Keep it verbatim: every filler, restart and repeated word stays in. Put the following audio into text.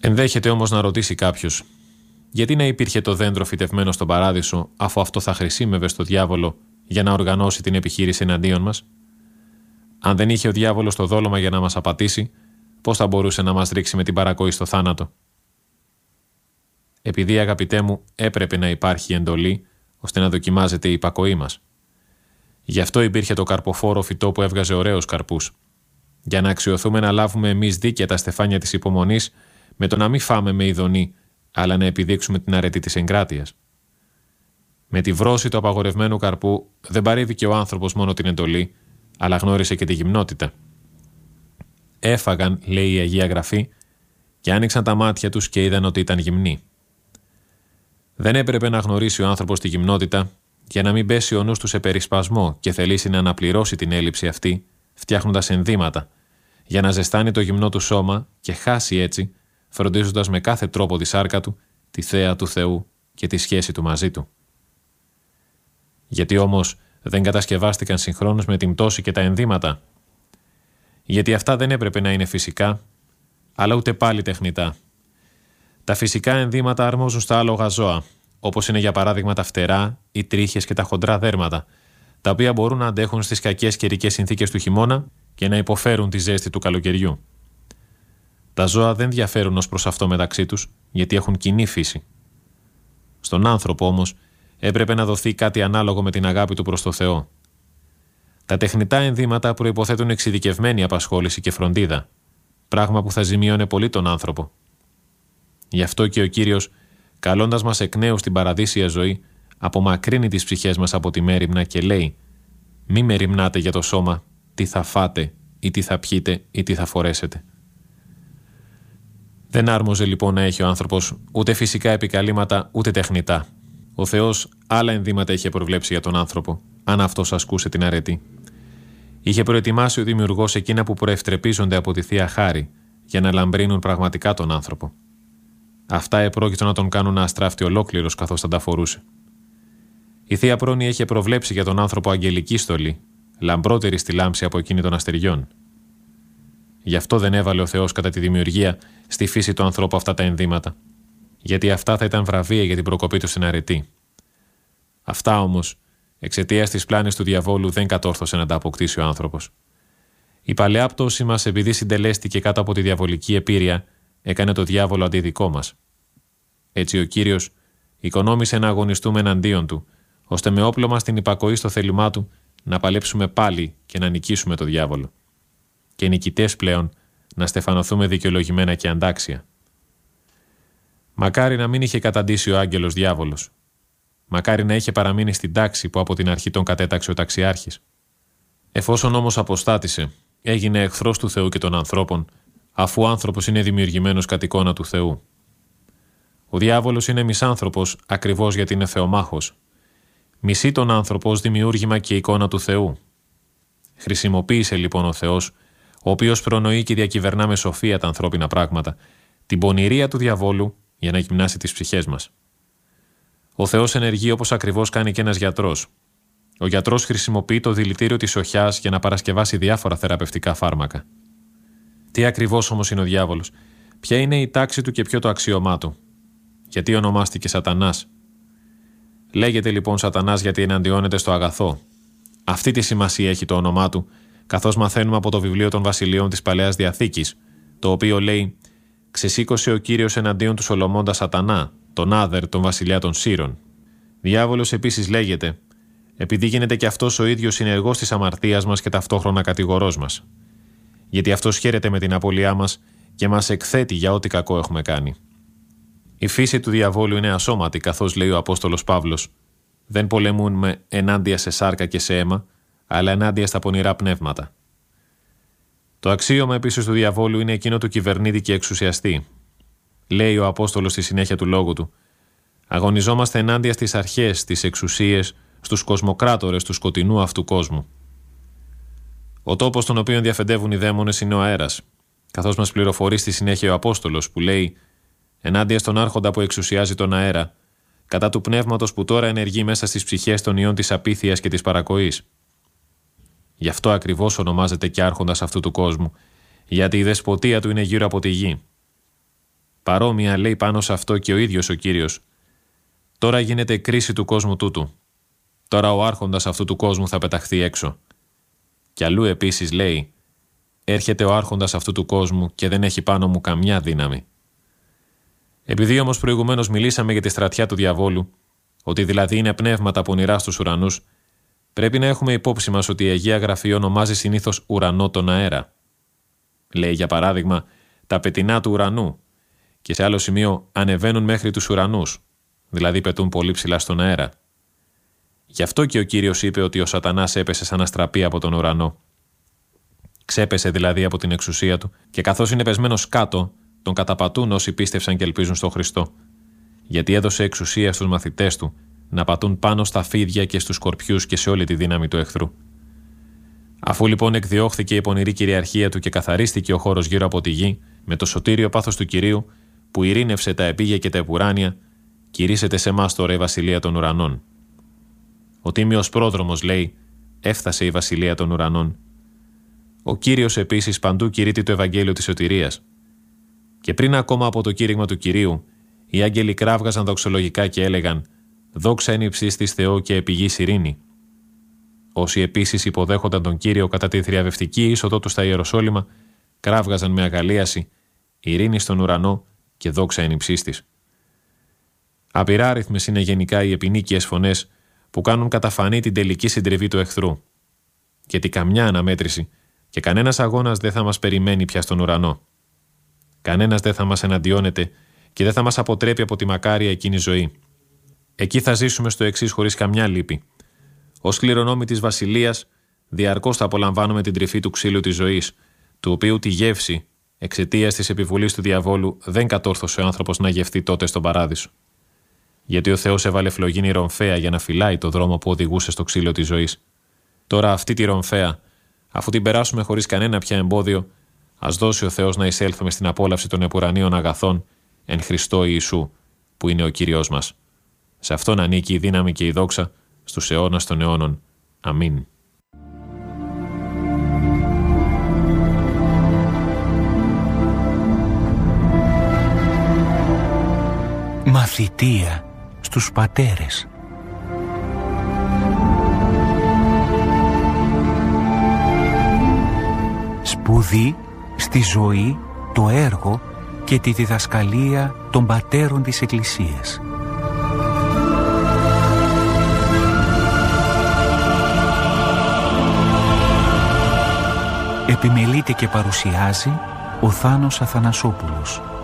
Ενδέχεται όμως να ρωτήσει κάποιος, γιατί να υπήρχε το δέντρο φυτευμένο στον παράδεισο, αφού αυτό θα χρησίμευε στο διάβολο για να οργανώσει την επιχείρηση εναντίον μας? Αν δεν είχε ο διάβολος το δόλωμα για να μας απατήσει, πώς θα μπορούσε να μας ρίξει με την παρακοή στο θάνατο? Επειδή, αγαπητέ μου, έπρεπε να υπάρχει εντολή ώστε να δοκιμάζεται η υπακοή μας. Γι' αυτό υπήρχε το καρποφόρο φυτό που έβγαζε ωραίους καρπούς. Για να αξιωθούμε να λάβουμε εμείς δίκαια τα στεφάνια της υπομονής, με το να μην φάμε με ειδονή, αλλά να επιδείξουμε την αρετή της εγκράτειας. Με τη βρώση του απαγορευμένου καρπού δεν παρήβηκε ο άνθρωπος μόνο την εντολή, αλλά γνώρισε και τη γυμνότητα. Έφαγαν, λέει η Αγία Γραφή, και άνοιξαν τα μάτια τους και είδαν ότι ήταν γυμνοί. Δεν έπρεπε να γνωρίσει ο άνθρωπος τη γυμνότητα για να μην πέσει ο νους του σε περισπασμό και θελήσει να αναπληρώσει την έλλειψη αυτή, φτιάχνοντας ενδύματα, για να ζεστάνει το γυμνό του σώμα και χάσει έτσι, φροντίζοντας με κάθε τρόπο τη σάρκα του, τη θέα του Θεού και τη σχέση του μαζί του. Γιατί όμως δεν κατασκευάστηκαν συγχρόνως με την πτώση και τα ενδύματα? Γιατί αυτά δεν έπρεπε να είναι φυσικά, αλλά ούτε πάλι τεχνητά. Τα φυσικά ενδύματα αρμόζουν στα άλογα ζώα, όπως είναι για παράδειγμα τα φτερά, οι τρίχες και τα χοντρά δέρματα, τα οποία μπορούν να αντέχουν στις κακές καιρικές συνθήκες του χειμώνα και να υποφέρουν τη ζέστη του καλοκαιριού. Τα ζώα δεν διαφέρουν ως προς αυτό μεταξύ τους, γιατί έχουν κοινή φύση. Στον άνθρωπο όμως έπρεπε να δοθεί κάτι ανάλογο με την αγάπη του προς το Θεό. Τα τεχνητά ενδύματα προϋποθέτουν εξειδικευμένη απασχόληση και φροντίδα, πράγμα που θα ζημιώνε πολύ τον άνθρωπο. Γι' αυτό και ο Κύριος, καλώντας μας εκ νέου στην παραδείσια ζωή, απομακρύνει τις ψυχές μας από τη μέριμνα και λέει: «Μη μεριμνάτε για το σώμα, τι θα φάτε ή τι θα πιείτε ή τι θα φορέσετε». Δεν άρμοζε λοιπόν να έχει ο άνθρωπος ούτε φυσικά επικαλύματα ούτε τεχνητά. Ο Θεός άλλα ενδύματα είχε προβλέψει για τον άνθρωπο, αν αυτός ασκούσε την αρετή. Είχε προετοιμάσει ο Δημιουργός εκείνα που προευτρεπίζονται από τη Θεία Χάρη, για να λαμπρύνουν πραγματικά τον άνθρωπο. Αυτά επρόκειτο να τον κάνουν να αστράφτει ολόκληρος καθώς θα τα φορούσε. Η Θεία Πρόνοια είχε προβλέψει για τον άνθρωπο αγγελική στολή, λαμπρότερη στη λάμψη από εκείνη των αστεριών. Γι' αυτό δεν έβαλε ο Θεός κατά τη δημιουργία στη φύση του ανθρώπου αυτά τα ενδύματα, γιατί αυτά θα ήταν βραβεία για την προκοπή του στην αρετή. Αυτά όμως, εξαιτίας της πλάνης του διαβόλου, δεν κατόρθωσε να τα αποκτήσει ο άνθρωπος. Η παλαιά πτώση μας, επειδή συντελέστηκε κάτω από τη διαβολική επίρρεια, έκανε το διάβολο αντιδικό μας. Έτσι ο Κύριος οικονόμησε να αγωνιστούμε εναντίον του, ώστε με όπλο μας την υπακοή στο θέλημά του να παλέψουμε πάλι και να νικήσουμε το διάβολο. Και νικητές πλέον να στεφανωθούμε δικαιολογημένα και αντάξια. Μακάρι να μην είχε καταντήσει ο άγγελος διάβολος. Μακάρι να είχε παραμείνει στην τάξη που από την αρχή τον κατέταξε ο ταξιάρχης. Εφόσον όμως αποστάτησε, έγινε εχθρός του Θεού και των ανθρώπων, αφού ο άνθρωπος είναι δημιουργημένος κατ' εικόνα του Θεού. Ο διάβολος είναι μισάνθρωπος ακριβώς γιατί είναι θεομάχος. Μισεί τον άνθρωπο ως δημιούργημα και εικόνα του Θεού. Χρησιμοποίησε λοιπόν ο Θεός, ο οποίος προνοεί και διακυβερνά με σοφία τα ανθρώπινα πράγματα, την πονηρία του διαβόλου για να γυμνάσει τις ψυχές μας. Ο Θεός ενεργεί όπως ακριβώς κάνει και ένας γιατρός. Ο γιατρός χρησιμοποιεί το δηλητήριο της οχιάς για να παρασκευάσει διάφορα θεραπευτικά φάρμακα. Τι ακριβώς όμως είναι ο διάβολος? Ποια είναι η τάξη του και ποιο το αξίωμά του? Γιατί ονομάστηκε Σατανάς? Λέγεται λοιπόν Σατανάς γιατί εναντιώνεται στο αγαθό. Αυτή τη σημασία έχει το όνομά του, καθώς μαθαίνουμε από το βιβλίο των βασιλείων της Παλαιάς Διαθήκης, το οποίο λέει: «Ξεσήκωσε ο Κύριος εναντίον του Σολομώντα Σατανά, τον Άδερ, τον βασιλιά των Σύρων». Διάβολος επίσης λέγεται, επειδή γίνεται και αυτός ο ίδιος συνεργός της αμαρτίας μας και ταυτόχρονα κατηγορός μας. Γιατί αυτός χαίρεται με την απώλειά μας και μας εκθέτει για ό,τι κακό έχουμε κάνει. Η φύση του διαβόλου είναι ασώματη, καθώς λέει ο Απόστολος Παύλος: «Δεν πολεμούμε ενάντια σε σάρκα και σε αίμα, αλλά ενάντια στα πονηρά πνεύματα». Το αξίωμα επίσης του διαβόλου είναι εκείνο του κυβερνήτη και εξουσιαστή. Λέει ο Απόστολος στη συνέχεια του λόγου του: «Αγωνιζόμαστε ενάντια στις αρχές, στις εξουσίες, στους κοσμοκράτορες του σκοτεινού αυτού κόσμου». Ο τόπος στον οποίο διαφεντεύουν οι δαίμονες είναι ο αέρας, καθώς μας πληροφορεί στη συνέχεια ο Απόστολος που λέει: «Ενάντια στον άρχοντα που εξουσιάζει τον αέρα, κατά του πνεύματος που τώρα ενεργεί μέσα στις ψυχές των ιών της απίθειας και της παρακοής». Γι' αυτό ακριβώς ονομάζεται και άρχοντας αυτού του κόσμου, γιατί η δεσποτεία του είναι γύρω από τη γη. Παρόμοια λέει πάνω σε αυτό και ο ίδιος ο Κύριος. Τώρα γίνεται κρίση του κόσμου τούτου. Τώρα ο άρχοντας αυτού του κόσμου θα πεταχθεί έξω. Κι αλλού επίσης λέει, έρχεται ο άρχοντας αυτού του κόσμου και δεν έχει πάνω μου καμιά δύναμη. Επειδή όμως προηγουμένως μιλήσαμε για τη στρατιά του διαβόλου, ότι δηλαδή είναι πνεύματα πονηρά στους ουρανούς, πρέπει να έχουμε υπόψη μας ότι η Αγία Γραφή ονομάζει συνήθως ουρανό τον αέρα. Λέει για παράδειγμα τα πετεινά του ουρανού και σε άλλο σημείο ανεβαίνουν μέχρι τους ουρανούς, δηλαδή πετούν πολύ ψηλά στον αέρα. Γι' αυτό και ο Κύριος είπε ότι ο Σατανάς έπεσε σαν αστραπή από τον ουρανό. Ξέπεσε δηλαδή από την εξουσία του και καθώς είναι πεσμένος κάτω, τον καταπατούν όσοι πίστευσαν και ελπίζουν στον Χριστό. Γιατί έδωσε εξουσία στους μαθητές του να πατούν πάνω στα φίδια και στους σκορπιούς και σε όλη τη δύναμη του εχθρού. Αφού λοιπόν εκδιώχθηκε η πονηρή κυριαρχία του και καθαρίστηκε ο χώρος γύρω από τη γη, με το σωτήριο πάθος του Κυρίου, που ειρήνευσε τα επίγεια και τα επουράνια, κηρύσσεται σε εμάς τώρα η βασιλεία των ουρανών. Ο τίμιος πρόδρομος λέει, έφτασε η βασιλεία των ουρανών. Ο Κύριος επίσης παντού κηρύττει το Ευαγγέλιο της σωτηρίας. Και πριν ακόμα από το κήρυγμα του Κυρίου, οι άγγελοι κράβγαζαν δοξολογικά και έλεγαν «Δόξα εν υψίστοις Θεό και επί γης ειρήνη». Όσοι επίσης υποδέχονταν τον Κύριο κατά τη θριαβευτική είσοδο του στα Ιεροσόλυμα, κράβγαζαν με αγαλίαση «Ειρήνη στον ουρανό και δόξα εν υψίστοις». Απειράριθμες είναι γενικά οι επινίκιες φωνές που κάνουν καταφανή την τελική συντριβή του εχθρού. Γιατί καμιά αναμέτρηση και κανένας αγώνας δεν θα μας περιμένει πια στον ουρανό. Κανένας δεν θα μας εναντιώνεται και δεν θα μας αποτρέπει από τη μακάρια εκείνη ζωή. Εκεί θα ζήσουμε στο εξής χωρίς καμιά λύπη. Ως κληρονόμοι της βασιλείας, διαρκώς θα απολαμβάνουμε την τρυφή του ξύλου της ζωής, του οποίου τη γεύση, εξαιτίας της επιβουλής του διαβόλου, δεν κατόρθωσε ο άνθρωπος να γευτεί τότε στον παράδεισο. Γιατί ο Θεός έβαλε φλογίνη ρομφαία για να φυλάει το δρόμο που οδηγούσε στο ξύλο της ζωής. Τώρα αυτή τη ρομφαία, αφού την περάσουμε χωρίς κανένα πια εμπόδιο, ας δώσει ο Θεός να εισέλθουμε στην απόλαυση των επουρανίων αγαθών εν Χριστώ Ιησού, που είναι ο Κύριος μας. Σε αυτόν ανήκει η δύναμη και η δόξα στους αιώνας των αιώνων. Αμήν. Μαθητεία στους πατέρες. Σπουδή στη ζωή, το έργο και τη διδασκαλία των πατέρων της Εκκλησίας. Επιμελείται και παρουσιάζει ο Θάνος Αθανασόπουλος.